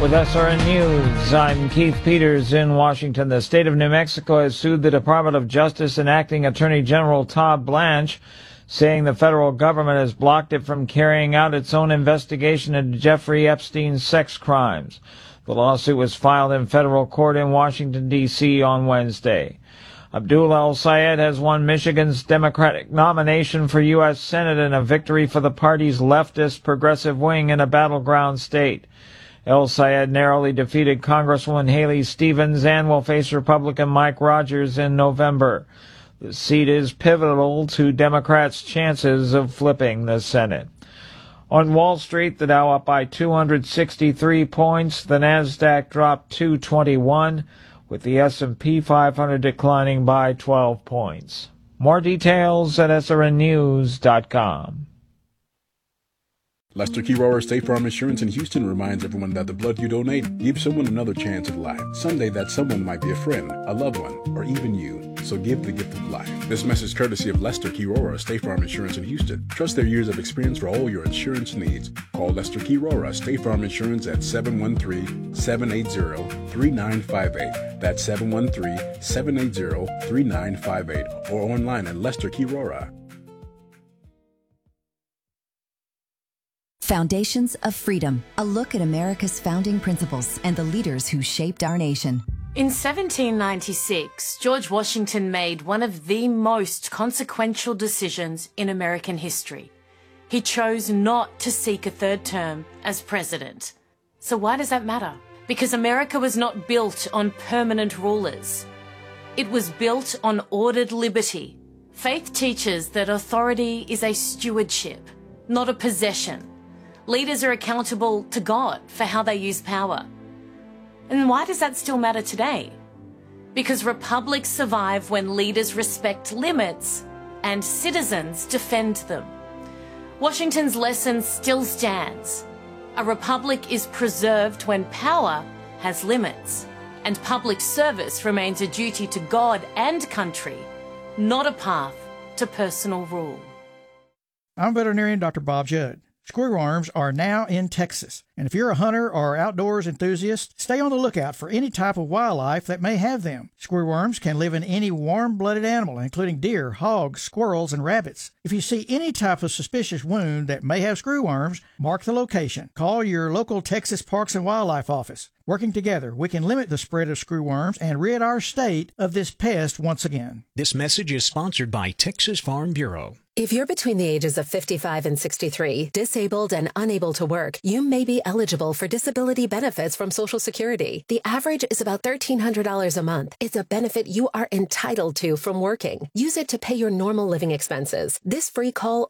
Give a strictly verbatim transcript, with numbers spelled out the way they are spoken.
With S R N News, I'm Keith Peters in Washington. The state of New Mexico has sued the Department of Justice and Acting Attorney General Todd Blanche, saying the federal government has blocked it from carrying out its own investigation into Jeffrey Epstein's sex crimes. The lawsuit was filed in federal court in Washington, D C on Wednesday. Abdul El-Sayed has won Michigan's Democratic nomination for U S Senate in a victory for the party's leftist progressive wing in a battleground state. El-Sayed narrowly defeated Congresswoman Haley Stevens and will face Republican Mike Rogers in November. The seat is pivotal to Democrats' chances of flipping the Senate. On Wall Street, the Dow up by two hundred sixty-three points. The Nasdaq dropped two twenty-one, with the S and P five hundred declining by twelve points. More details at S R N news dot com. Lester Keyrower State Farm Insurance in Houston reminds everyone that the blood you donate gives someone another chance at life. Someday that someone might be a friend, a loved one, or even you. So give the gift of life. This message courtesy of Lester Keyrower State Farm Insurance in Houston. Trust their years of experience for all your insurance needs. Call Lester Keyrower State Farm Insurance at seven one three, seven eight zero, three nine five eight. That's seven one three, seven eight zero, three nine five eight. Or online at Lester Keyrower. Foundations of Freedom, a look at America's founding principles and the leaders who shaped our nation. In seventeen ninety-six, George Washington made one of the most consequential decisions in American history. He chose not to seek a third term as president. So why does that matter? Because America was not built on permanent rulers. It was built on ordered liberty. Faith teaches that authority is a stewardship, not a possession. Leaders are accountable to God for how they use power. And why does that still matter today? Because republics survive when leaders respect limits and citizens defend them. Washington's lesson still stands. A republic is preserved when power has limits, and public service remains a duty to God and country, not a path to personal rule. I'm veterinarian Doctor Bob Judd. Screwworms are now in Texas, and if you're a hunter or outdoors enthusiast, stay on the lookout for any type of wildlife that may have them. Screwworms can live in any warm-blooded animal, including deer, hogs, squirrels, and rabbits. If you see any type of suspicious wound that may have screwworms, mark the location. Call your local Texas Parks and Wildlife office. Working together, we can limit the spread of screwworms and rid our state of this pest once again. This message is sponsored by Texas Farm Bureau. If you're between the ages of fifty-five and sixty-three, disabled and unable to work, you may be eligible for disability benefits from Social Security. The average is about thirteen hundred dollars a month. It's a benefit you are entitled to from working. Use it to pay your normal living expenses. This free call